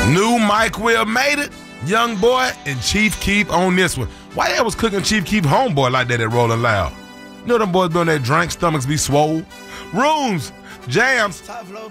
New Mike Will made it. Young Boy and Chief Keef on this one. Why they was cooking Chief Keef homeboy like that at Rolling Loud? You know them boys doing that drink, stomachs be swole. Rooms, jams.